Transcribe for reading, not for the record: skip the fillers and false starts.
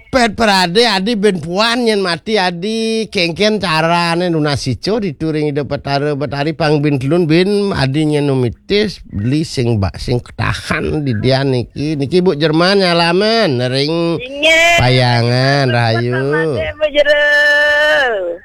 pet perade adi ben puan yen mati adi kengken carane nunasico dituring ide petare betari pang bin telun bin adi nyen numitis beli sing tahan di dia niki Bu Jerman nyalamen nering payangan rahayu.